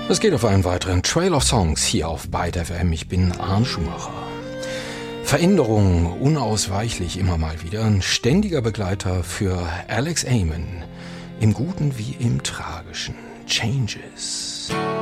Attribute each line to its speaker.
Speaker 1: Es geht auf einen weiteren Trail of Songs hier auf Byte FM. Ich bin Arndt Schumacher. Veränderung, unausweichlich immer mal wieder. Ein ständiger Begleiter für Alex Aiman. Im Guten wie im Tragischen. Changes.